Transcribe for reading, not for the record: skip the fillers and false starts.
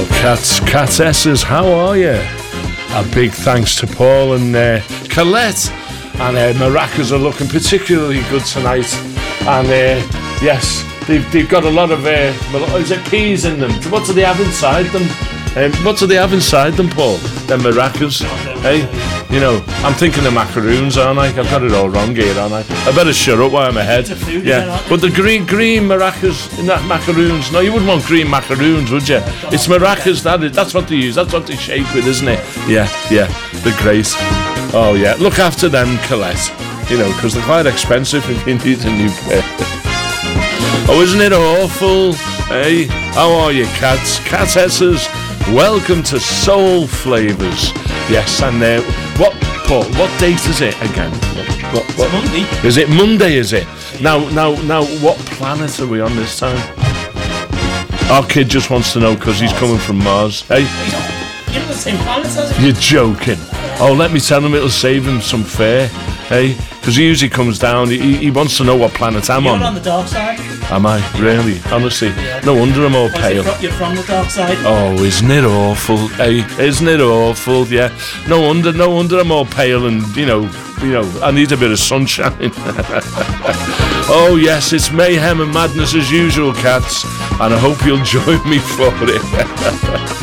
Cat S's, how are you? A big thanks to Paul and Colette. And maracas are looking particularly good tonight. And yes, they've got a lot of is it peas in them? What do they have inside them? What do they have inside them, Paul? Them maracas, hey? You know, I'm thinking of macaroons, aren't I? I've got it all wrong here, aren't I? I better shut up while I'm ahead. Yeah, but the green maracas, not macaroons. No, you wouldn't want green macaroons, would you? It's maracas. That's what they use. That's what they shake with, isn't it? Yeah, they're great. Oh yeah, look after them, Colette. You know, because they're quite expensive if you need a new pair. Oh, isn't it awful? Hey, how are you, cats? Cat S's. Welcome to Soul Flavours. Yes, and what, Paul? What date is it again? What? It's Monday. Is it Monday? Is it? Now, what planet are we on this time? Our kid just wants to know because he's coming from Mars. Hey, You're on the same planet as him. you're joking. Oh, let me tell him it'll save him some fare. Hey, because he usually comes down. He wants to know what planet I'm You're on the dark side. Am I? Really? Honestly? Yeah. No wonder I'm all pale. You're from the dark side. Oh, isn't it awful? Hey, isn't it awful? Yeah. No wonder I'm all pale and, you know, I need a bit of sunshine. Oh, yes, it's mayhem and madness as usual, cats. And I hope you'll join me for it.